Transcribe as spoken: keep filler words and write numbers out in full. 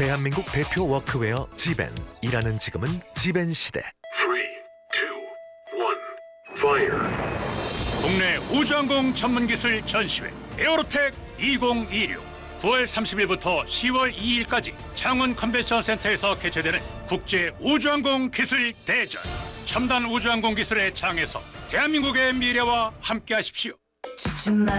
대한민국 대표 워크웨어 지벤. 일하는 지금은 지벤 시대. 삼, 이, 일, fire. 국내 우주항공 전문기술 전시회 에어로텍 이천이십육 구월 삼십일부터 시월 이일까지 창원 컨벤션 센터에서 개최되는 국제 우주항공 기술 대전. 첨단 우주항공 기술의 장에서 대한민국의 미래와 함께하십시오.